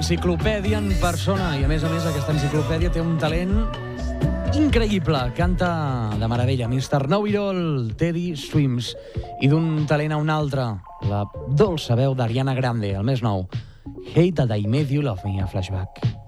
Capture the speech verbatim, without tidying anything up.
Enciclopèdia en persona, i a més a més aquesta enciclopèdia té un talent increïble, canta de meravella. mister Know-It-All, Teddy Swims, i d'un talent a un altre, la dolça veu d'Ariana Grande, el més nou, Hate That I Made You Love Me, a Flashback.